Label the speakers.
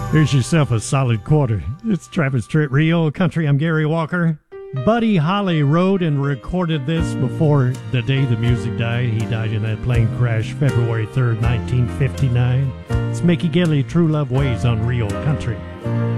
Speaker 1: Here's yourself a solid quarter. It's Travis Tritt Rio Country. I'm Gary Walker. Buddy Holly wrote and recorded this before the day the music died. He died in that plane crash February 3rd, 1959. It's Mickey Gilley, True Love Ways on Rio Country.